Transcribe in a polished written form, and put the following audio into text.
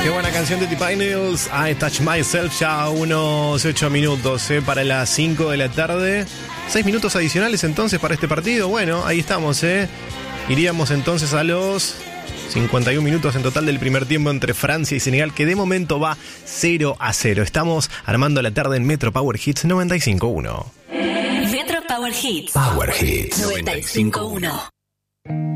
Qué buena canción de T-Pioneers, I Touch Myself, ya unos 8 minutos para las 5 de la tarde. 6 minutos adicionales entonces para este partido. Bueno, ahí estamos. Iríamos entonces a los 51 minutos en total del primer tiempo entre Francia y Senegal, que de momento va 0-0. Estamos armando la tarde en Metro Power Hits 95.1. Metro Power Hits. Power Hits 95.1.